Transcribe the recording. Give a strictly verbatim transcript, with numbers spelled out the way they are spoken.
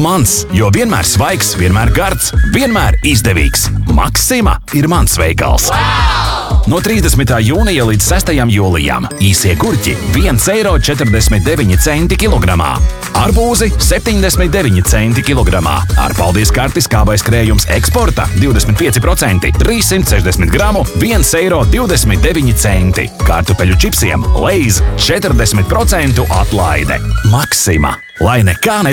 mans, jo vienmēr svaigs, vienmēr gards, vienmēr izdevīgs. Maksima ir mans veikals. Wow! No trīsdesmitā jūnija līdz sestajam jūlijam īsie gurķi viens eiro četrdesmit deviņi centi kilogramā. Arbūzi septiņdesmit deviņi centi kilogramā. Ar paldies karti skābais krējums eksporta divdesmit pieci procenti, trīssimt sešdesmit gramu, viens eiro divdesmit deviņi centi. Kartupeļu čipsiem Lay's četrdesmit procentu atlaide. Maksima. Lai nekā ne